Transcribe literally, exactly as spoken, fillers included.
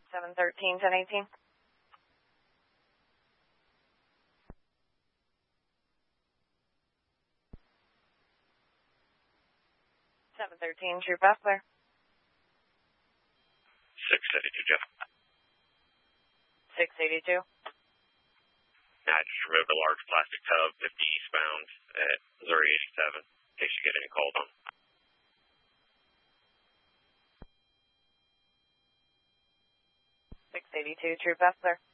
seven thirteen, ten eighteen. seven thirteen, True Path clear. six eighty-two, Jeff. six eighty-two. I just removed a large plastic tub, fifty eastbound at Missouri eighty-seven, in case you get any called on. six eighty-two, True Path clear.